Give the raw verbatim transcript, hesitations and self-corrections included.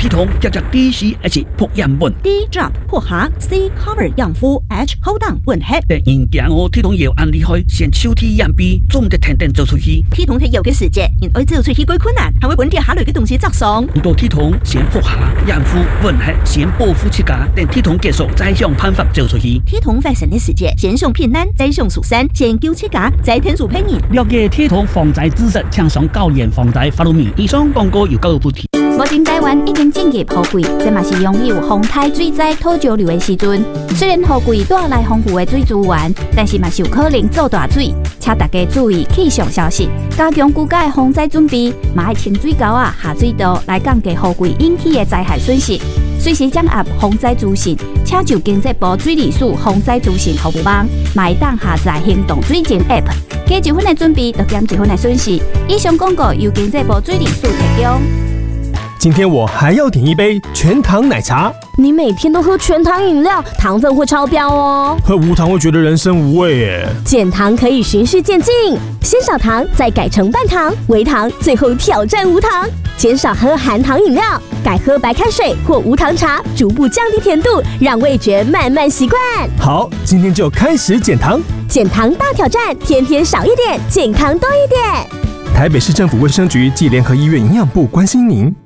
体酮叫做 D C H 破氧苯 ，D drop 破下 ，C cover 养肤 ，H hold down 混合。 但因惊我体酮药按厉害，先手体养鼻，总得天天做出去。 體酮係有嘅時節，因愛做出去幾困難，還會本地下類嘅東西作傷。 唔到體酮先破下，養膚混合先保護自家，等體酮結束再想辦法做出去。 體酮發生嘅時節，先上平安，再上蜀山，先救自家，再天助平人。 了解體酮防災知識，請上高研防災法律面。以上廣告由教育部提。 目前台灣已經進入雨季，這嘛是擁有風颱水災土石流的時陣。雖然雨季帶來豐富的水資源，但是嘛是有可能造大水，請大家注意氣象消息，加強居家的防災準備，嘛愛清水溝啊、下水道來降低雨季引起的災害損失。隨時掌握防災資訊，請就經濟部水利署防災資訊服務網，嘛會當下載行動水情 App， 加一分的準備，就減一分的損失。以上廣告由經濟部水利署提供。 今天我還要點一杯全糖奶茶。 你每天都喝全糖飲料，糖分會超標哦。 喝無糖會覺得人生無味耶。 減糖可以循序漸進，先少糖，再改成半糖、微糖，最後挑戰無糖。減少喝含糖飲料，改喝白開水或無糖茶，逐步降低甜度，讓味覺慢慢習慣。 好，今天就開始減糖。 減糖大挑戰，天天少一點，健康多一點。 台北市政府衛生局暨聯合醫院營養部關心您。